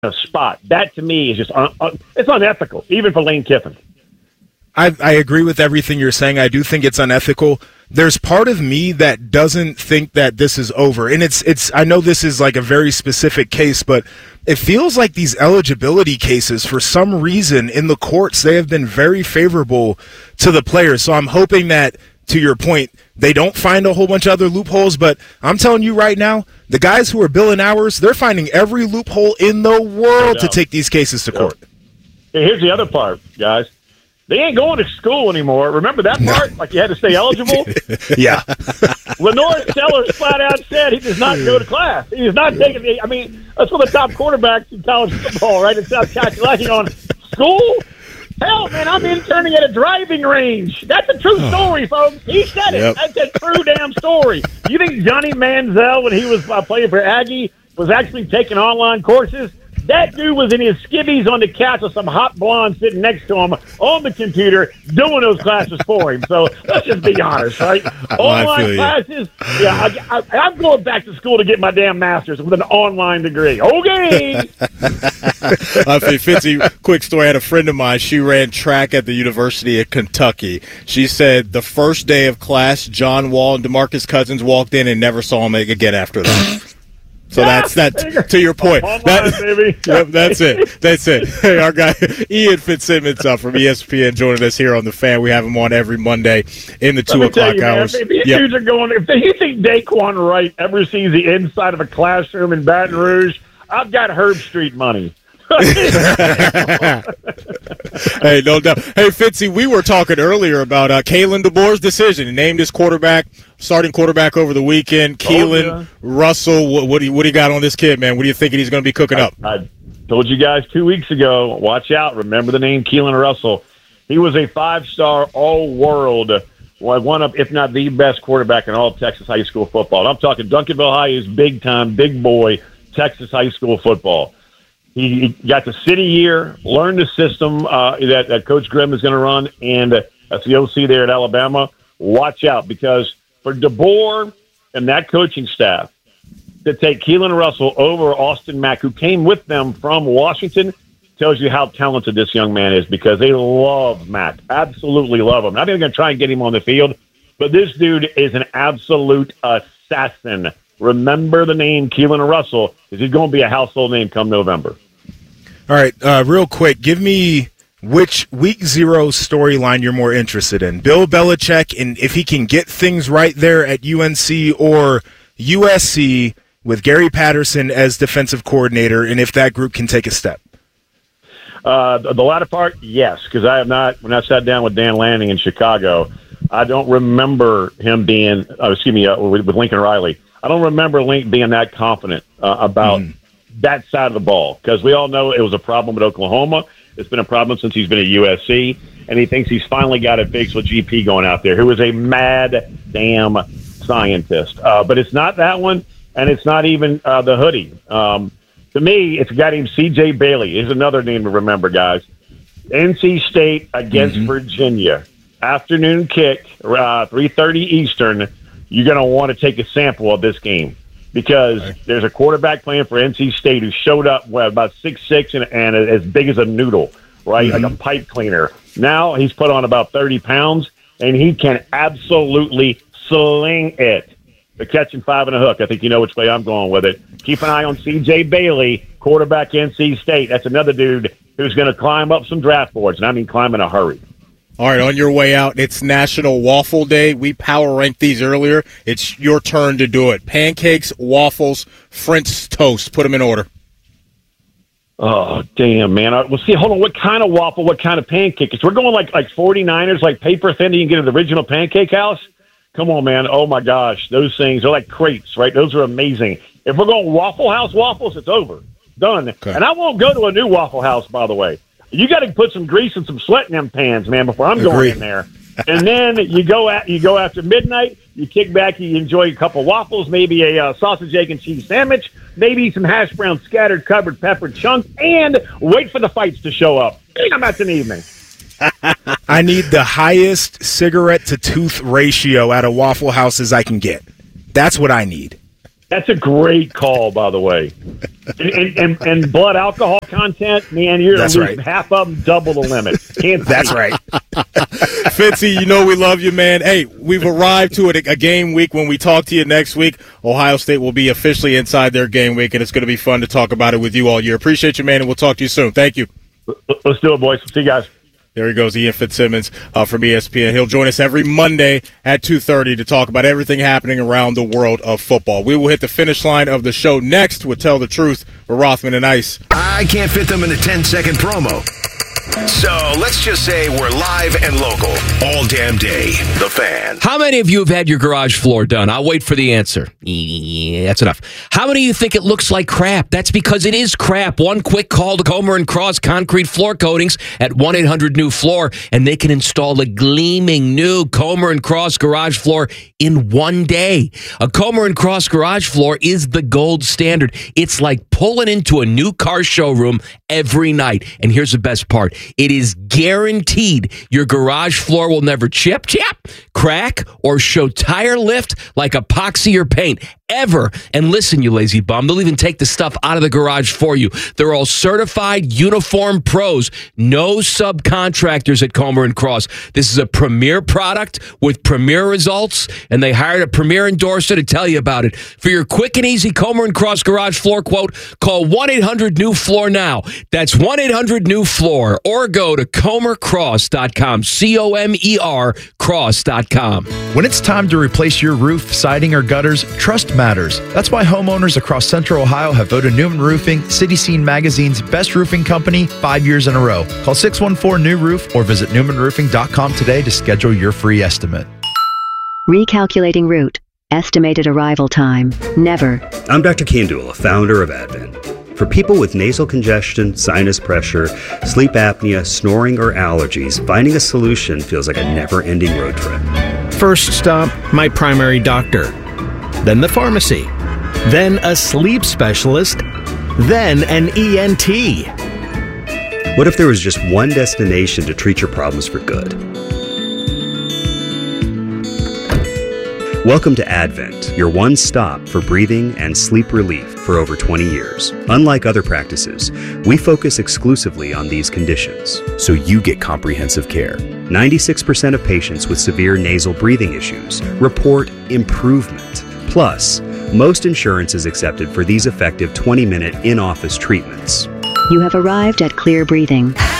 a spot. That to me is just it's unethical, even for Lane Kiffin. I agree with everything you're saying. I do think it's unethical. There's part of me that doesn't think that this is over. And it's I know this is like a very specific case, but it feels like these eligibility cases, for some reason in the courts, they have been very favorable to the players. So I'm hoping that, to your point, they don't find a whole bunch of other loopholes. But I'm telling you right now, the guys who are billing hours, they're finding every loophole in the world to take these cases to court. Hey, here's the other part, guys. They ain't going to school anymore. Remember that part? Like you had to stay eligible? Yeah. Lenore Sellers flat out said he does not go to class. He is not taking the – I mean, that's one of the top quarterbacks in college football, right, in South Carolina. On school? Hell, man, I'm interning at a driving range. That's a true story, folks. He said it. Yep. That's a true damn story. You think Johnny Manziel, when he was playing for Aggie, was actually taking online courses? That dude was in his skivvies on the couch with some hot blonde sitting next to him on the computer doing those classes for him. So let's just be honest, right? Online classes, yeah, I'm going back to school to get my damn master's with an online degree. Okay. Fitzy, quick story. I had a friend of mine. She ran track at the University of Kentucky. She said the first day of class, John Wall and DeMarcus Cousins walked in and never saw him again after that. So that's to your point. That's it. Hey, our guy Ian Fitzsimmons from ESPN joining us here on The Fan. We have him on every Monday in the 2 o'clock hours. These dudes are going. If you think Daquan Wright ever sees the inside of a classroom in Baton Rouge, I've got Herb Street money. Hey, no doubt. Hey, Fitzy, we were talking earlier about Kalen DeBoer's decision. He named his starting quarterback over the weekend. Keelan Russell, what do you got on this kid, man? What are you thinking he's going to be cooking up? I told you guys 2 weeks ago, watch out. Remember the name Keelan Russell. He was a 5-star all-world, one of, if not the best quarterback in all of Texas high school football. And I'm talking Duncanville High is big-time, big boy, Texas high school football. He got the city year, learned the system that Coach Grimm is going to run, and that's the OC there at Alabama. Watch out, because for DeBoer and that coaching staff to take Keelan Russell over Austin Mack, who came with them from Washington, tells you how talented this young man is, because they love Mack, absolutely love him. Not even going to try and get him on the field, but this dude is an absolute assassin. Remember the name Keelan Russell, because he's going to be a household name come November. All right, real quick, give me which Week 0 storyline you're more interested in. Bill Belichick, and if he can get things right there at UNC or USC with Gary Patterson as defensive coordinator, and if that group can take a step. The latter part, yes, because I have not, when I sat down with Dan Lanning in Chicago, I don't remember him being, with Lincoln Riley, I don't remember Link being that confident about that side of the ball, because we all know it was a problem at Oklahoma. It's been a problem since he's been at USC, and he thinks he's finally got it fixed with GP going out there, who is a mad damn scientist. But it's not that one, and it's not even the hoodie. To me, it's a guy named C.J. Bailey. Here's another name to remember, guys. NC State against Virginia. Afternoon kick, 3:30 Eastern. You're going to want to take a sample of this game, because there's a quarterback playing for NC State who showed up about 6'6" and as big as a noodle, right? Like a pipe cleaner. Now he's put on about 30 pounds, and he can absolutely sling it. They're catching 5 and a hook. I think you know which way I'm going with it. Keep an eye on C.J. Bailey, quarterback NC State. That's another dude who's going to climb up some draft boards, and I mean climb in a hurry. All right, on your way out, it's National Waffle Day. We power ranked these earlier. It's your turn to do it. Pancakes, waffles, French toast. Put them in order. Oh, damn, man. Well, see, hold on. What kind of waffle, what kind of pancake? We're going like 49ers, like paper thin, you can get at the original Pancake House. Come on, man. Oh, my gosh. Those things are like crepes, right? Those are amazing. If we're going Waffle House waffles, it's over. Done. Okay. And I won't go to a new Waffle House, by the way. You got to put some grease and some sweat in them pans, man, before I'm going in there. And then you go after midnight, you kick back, you enjoy a couple waffles, maybe a sausage, egg, and cheese sandwich, maybe some hash brown scattered, covered, peppered chunks, and wait for the fights to show up. Damn, that's an evening. I need the highest cigarette-to-tooth ratio at a Waffle House as I can get. That's what I need. That's a great call, by the way. and blood alcohol content, man, you're That's right. half of them double the limit. That's right. Fitzy, you know we love you, man. Hey, we've arrived to a game week. When we talk to you next week, Ohio State will be officially inside their game week, and it's going to be fun to talk about it with you all year. Appreciate you, man, and we'll talk to you soon. Thank you. Let's do it, boys. See you guys. There he goes, Ian Fitzsimmons from ESPN. He'll join us every Monday at 2:30 to talk about everything happening around the world of football. We will hit the finish line of the show next with Tell the Truth with Rothman and Ice. I can't fit them in a 10-second promo. So let's just say we're live and local all damn day. The Fan. How many of you have had your garage floor done? I'll wait for the answer. Yeah, that's enough. How many of you think it looks like crap? That's because it is crap. One quick call to Comer & Cross Concrete Floor Coatings at 1-800-NEW-FLOOR, and they can install a gleaming new Comer & Cross garage floor in one day. A Comer & Cross garage floor is the gold standard. It's like pulling into a new car showroom every night. And here's the best part. It is guaranteed your garage floor will never chip, crack, or show tire lift like epoxy or paint ever. And listen, you lazy bum, they'll even take the stuff out of the garage for you. They're all certified uniform pros. No subcontractors at Comer & Cross. This is a premier product with premier results, and they hired a premier endorser to tell you about it. For your quick and easy Comer & Cross garage floor quote, call 1-800-NEW-FLOOR now. That's 1-800-NEW-FLOOR, or go to comercross.com, C-O-M-E-R cross.com. When it's time to replace your roof, siding, or gutters, trust matters. That's why homeowners across Central Ohio have voted Newman Roofing City Scene Magazine's best roofing company 5 years in a row. Call 614-NEW-ROOF or visit newmanroofing.com today to schedule your free estimate. Recalculating route. Estimated arrival time. Never. I'm Dr. Kandula, founder of Advent. For people with nasal congestion, sinus pressure, sleep apnea, snoring, or allergies, finding a solution feels like a never-ending road trip. First stop, my primary doctor. Then the pharmacy. Then a sleep specialist. Then an ENT. What if there was just one destination to treat your problems for good? Welcome to Advent, your one stop for breathing and sleep relief for over 20 years. Unlike other practices, we focus exclusively on these conditions, so you get comprehensive care. 96% of patients with severe nasal breathing issues report improvement. Plus, most insurance is accepted for these effective 20-minute in-office treatments. You have arrived at Clear Breathing.